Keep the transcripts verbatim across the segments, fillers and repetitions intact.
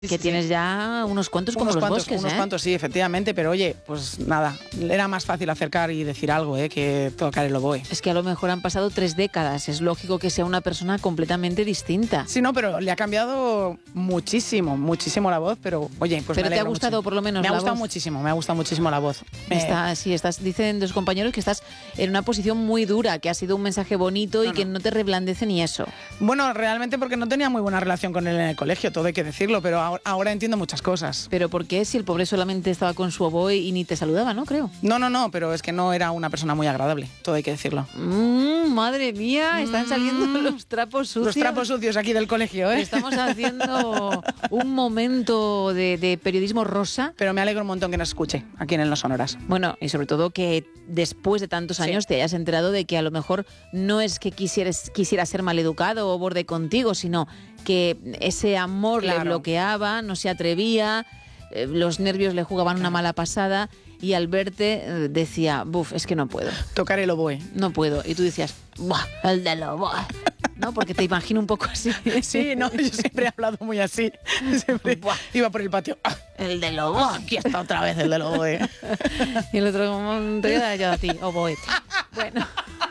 Sí, que sí, tienes sí. ya unos cuantos como Unos los cuantos, bosques, unos ¿eh? cuantos, sí, efectivamente, pero oye, pues nada, era más fácil acercar y decir algo, ¿eh? Que tocar el oboe. Es que a lo mejor han pasado tres décadas, es lógico que sea una persona completamente distinta. Sí, no, pero le ha cambiado muchísimo, muchísimo la voz, pero oye, pues Pero me te ha alegro gustado mucho. por lo menos Me ha la gustado voz. muchísimo, me ha gustado muchísimo la voz. Me- Está, sí, estás, dicen los compañeros que estás en una posición muy dura, que ha sido un mensaje bonito y No, que no. no te reblandece ni eso. Bueno, realmente porque no tenía muy buena relación con él en el colegio, todo hay que decirlo, pero ahora, ahora entiendo muchas cosas. Pero ¿por qué si el pobre solamente estaba con su oboe y ni te saludaba, no creo? No, no, no, pero es que no era una persona muy agradable, todo hay que decirlo. Mm, madre mía, están saliendo los trapos sucios. Los trapos sucios aquí del colegio, ¿eh? Estamos haciendo un momento de, de periodismo rosa. Pero me alegro un montón que nos escuche aquí en Los Sonoras. Bueno, y sobre todo que después de tantos Sí. años te hayas enterado de que a lo mejor no es que quisieras, quisiera ser maleducado o borde contigo, sino que ese amor le Claro. bloqueaba, no se atrevía, eh, los nervios le jugaban una mala pasada y al verte eh, decía, buf, es que no puedo, Tocar el oboe. no puedo. Y tú decías, buah, el de lo buah. ¿No? Porque te imagino un poco así. Sí, no, yo siempre he hablado muy así. Siempre Buah. iba por el patio. ¡Ah! El de lo ¡Ah! Aquí está otra vez el del oboe. Y el otro momento ya yo a ti, oboe. Bueno.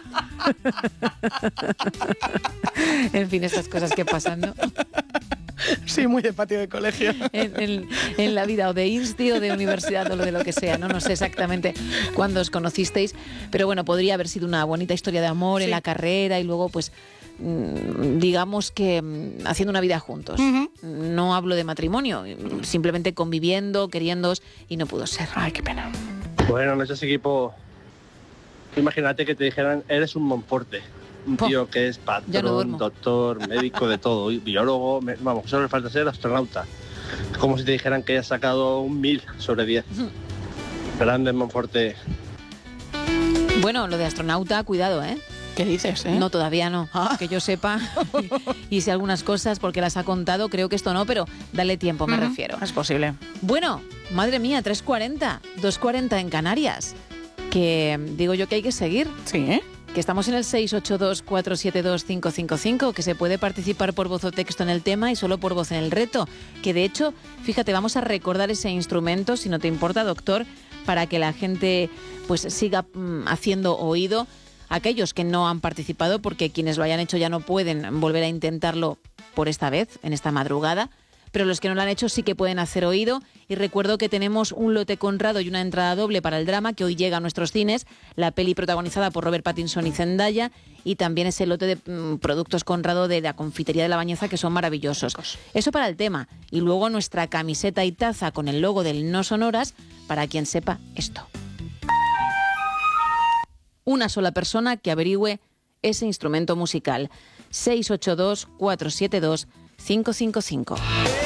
En fin, estas cosas que pasan, ¿no? Sí, muy de patio de colegio. En, en- en la vida o de insti o de universidad o de lo que sea, ¿no? No sé exactamente cuándo os conocisteis, pero bueno, podría haber sido una bonita historia de amor Sí. en la carrera y luego pues mm, digamos que mm, haciendo una vida juntos. Ujú. No hablo de matrimonio, simplemente conviviendo, queriéndoos y no pudo ser. Ay, qué pena. Bueno, en ese equipo, imagínate que te dijeran, eres un Monforte. Un Po, tío que es ya no patrón, duermo. doctor, médico, de todo, y biólogo, me- vamos, solo le falta ser astronauta. Es como si te dijeran que hayas sacado un mil sobre diez. Grande Monforte. Bueno, lo de astronauta, cuidado, ¿eh? ¿Qué dices, eh? No, todavía no, Ah. que yo sepa. Y sé algunas cosas porque las ha contado, creo que esto no, pero dale tiempo, me Ujú. refiero. Es posible. Bueno, madre mía, tres cuarenta, dos cuarenta en Canarias. Que digo yo que hay que seguir, Sí, ¿eh? que estamos en el seis ocho dos, cuatro siete dos, cinco cinco cinco, que se puede participar por voz o texto en el tema y solo por voz en el reto. Que de hecho, fíjate, vamos a recordar ese instrumento, si no te importa, doctor, para que la gente pues siga mm, haciendo oído. Aquellos que no han participado, porque quienes lo hayan hecho ya no pueden volver a intentarlo por esta vez, en esta madrugada. Pero los que no lo han hecho sí que pueden hacer oído. Y recuerdo que tenemos un lote Conrado y una entrada doble para el drama que hoy llega a nuestros cines, la peli protagonizada por Robert Pattinson y Zendaya, y también ese lote de mm, productos Conrado de la confitería de La Bañeza que son maravillosos. Eso para el tema. Y luego nuestra camiseta y taza con el logo del No Sonoras para quien sepa esto. Una sola persona que averigüe ese instrumento musical. seis ocho dos, cuatro siete dos, cinco cinco cinco.